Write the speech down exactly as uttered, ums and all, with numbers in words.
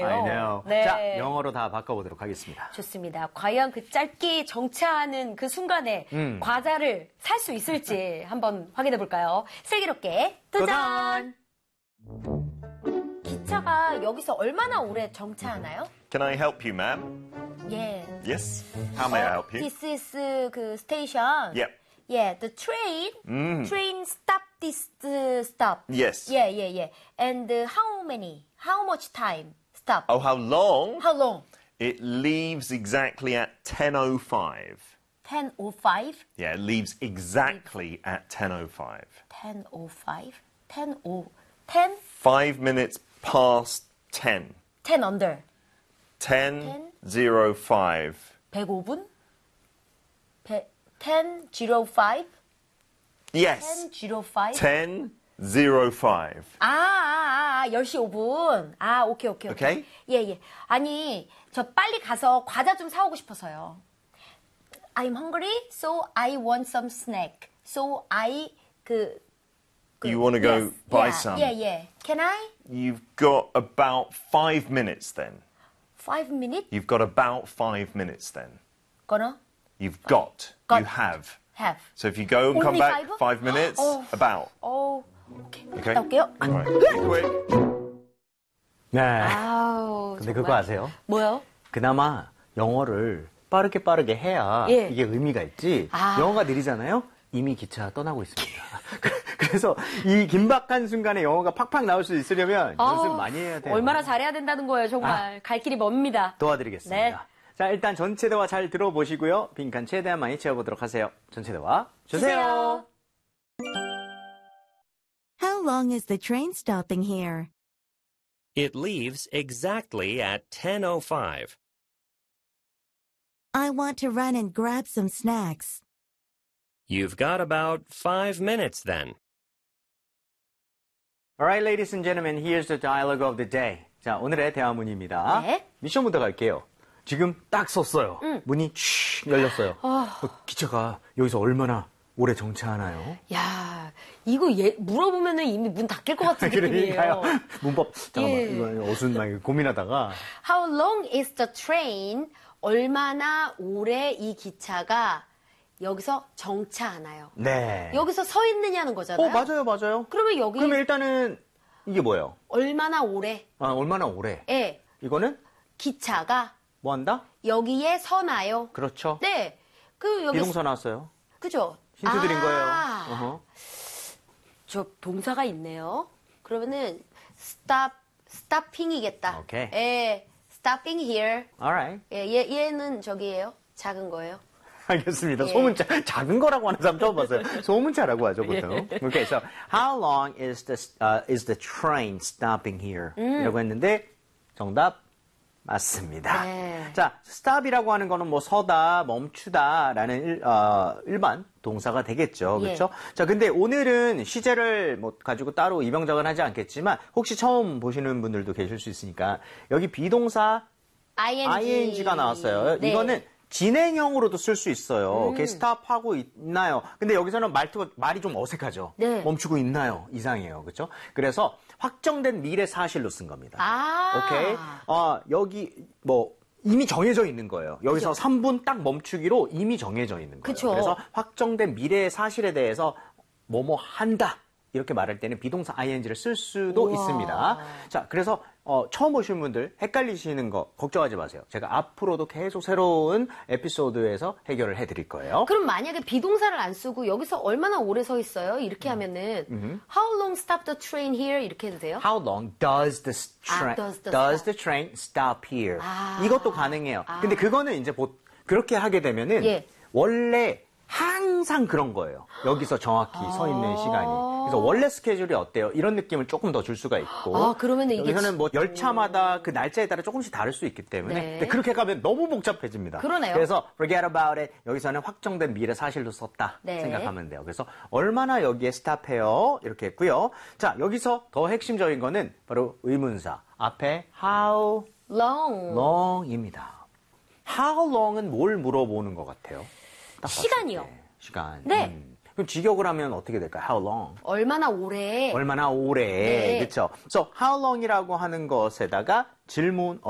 느낌이에요. I know. 네. 자, 영어로 다 바꿔보도록 하겠습니다. 좋습니다. 과연 그 짧게 정차하는 그 순간에 음. 과자를 살 수 있을지 한번 확인해 볼까요? 슬기롭게 도전! 기차가 여기서 얼마나 오래 정차하나요? Can I help you, ma'am? 예. Yes. How may I help you? This is 그 station. Yep. Yeah, the train. Mm. Train stop this uh, stop. Yes. Yeah, yeah, yeah. And uh, how many? How much time? Stop. Oh, how long? How long? It leaves exactly at ten oh five. ten oh five? Yeah, it leaves exactly at ten oh five. ten oh five? ten oh ten? Five minutes past ten. ten under. ten oh five. 백오 분? ten oh five? Yes. ten oh five? ten oh five. 아, 아, 아, 열 시 오 분. 아, 오케이, 오케이, 오케이. 오케이? 예, 예. 아니, 저 빨리 가서 과자 좀 사오고 싶어서요. I'm hungry, so I want some snack. So I, 그, 그 You want to go yes, buy yeah, some? Yeah, yeah. Can I? You've got about five minutes then. Five minutes? You've got about five minutes then. Gonna You've got. Got. You have. have. So if you go and come Only back five? five minutes, Oh. about. 어, 오케이. Okay? 갔다 올게요. All right. Be quick. 네. 아우, 근데 정말. 그거 아세요? 뭐요? 그나마 영어를 빠르게 빠르게 해야 예. 이게 의미가 있지. 아. 영어가 느리잖아요? 이미 기차 떠나고 있습니다. 그래서 이 긴박한 순간에 영어가 팍팍 나올 수 있으려면 연습 많이 해야 돼요. 얼마나 잘해야 된다는 거예요, 정말. 갈 길이 멉니다. 도와드리겠습니다. 네. 자, 일단 전체 대화 잘 들어보시고요. 빈칸 최대한 많이 채워보도록 하세요. 전체 대화 주세요. How long is the train stopping here? It leaves exactly at ten oh five. I want to run and grab some snacks. You've got about five minutes then. Alright, ladies and gentlemen, here's the dialogue of the day. 자, 오늘의 대화문입니다. 네. 미션부터 갈게요. 지금 딱 썼어요. 응. 문이 촤 열렸어요. 어, 기차가 여기서 얼마나 오래 정차하나요? 야, 이거 예, 물어보면은 이미 문 닫힐 것 같은 그러니까요. 느낌이에요. 문법 잠깐만 예. 이거 어순 막 고민하다가 How long is the train? 얼마나 오래 이 기차가 여기서 정차하나요? 네. 여기서 서 있느냐는 거잖아요. 어 맞아요 맞아요. 그러면 여기 그러면 일단은 이게 뭐예요? 얼마나 오래? 아, 얼마나 오래? 예, 이거는 기차가 뭐 한다? 여기에 서나요? 그렇죠. 네, 그 여기 비동사 나왔어요. 그죠? 힌트 드린 아, 거예요. 어허. 저 동사가 있네요. 그러면은 stop, stopping이겠다. 오케이. 예, stopping here. Alright. 예, 얘, 얘는 저기예요. 작은 거예요. 알겠습니다. 예. 소문자 작은 거라고 하는 사람 처음 봤어요. 소문자라고 하죠 보통. Okay, so how long is the uh, is the train stopping here? 이라고 했는데 정답 맞습니다. 네. 자, stop이라고 하는 거는 뭐 서다, 멈추다라는 일, 어, 일반 동사가 되겠죠, 예. 그렇죠? 자, 근데 오늘은 시제를 뭐 가지고 따로 이병작은 하지 않겠지만 혹시 처음 보시는 분들도 계실 수 있으니까 여기 비동사 ing. 아이엔지가 나왔어요. 네. 이거는 진행형으로도 쓸 수 있어요. 이렇게 스탑하고 있나요? 근데 여기서는 말투가 말이 좀 어색하죠. 네. 멈추고 있나요? 이상해요. 그렇죠? 그래서 확정된 미래 사실로 쓴 겁니다. 아. 오케이. 어, 여기 뭐 이미 정해져 있는 거예요. 여기서 그죠. 삼 분 딱 멈추기로 이미 정해져 있는 거예요. 그쵸. 그래서 확정된 미래의 사실에 대해서 뭐뭐 한다. 이렇게 말할 때는 비동사 아이엔지를 쓸 수도 우와. 있습니다. 자, 그래서 어, 처음 보신 분들 헷갈리시는 거 걱정하지 마세요. 제가 앞으로도 계속 새로운 에피소드에서 해결을 해드릴 거예요. 그럼 만약에 비동사를 안 쓰고 여기서 얼마나 오래 서 있어요? 이렇게 하면은 How long stop the train here? 이렇게 해도 돼요? How long does the train 아, does the does stop. the train stop here? 아. 이것도 가능해요. 아. 근데 그거는 이제 보, 그렇게 하게 되면은 예. 원래 항상 그런 거예요. 여기서 정확히 서 있는 시간이. 그래서 원래 스케줄이 어때요? 이런 느낌을 조금 더 줄 수가 있고. 아, 그러면은 이게 여기서는 뭐 열차마다 그 날짜에 따라 조금씩 다를 수 있기 때문에. 네. 근데 그렇게 가면 너무 복잡해집니다. 그러네요. 그래서 forget about it. 여기서는 확정된 미래 사실로 썼다 네. 생각하면 돼요. 그래서 얼마나 여기에 스탑해요? 이렇게 했고요. 자, 여기서 더 핵심적인 거는 바로 의문사. 앞에 how Long. long입니다. how long은 뭘 물어보는 것 같아요? 딱 봤을 시간이요. 때. 시간. 네. 음. 그럼 직역을 하면 어떻게 될까요? How long? 얼마나 오래? 얼마나 오래. 네. 그렇죠? So how long이라고 하는 것에다가 질문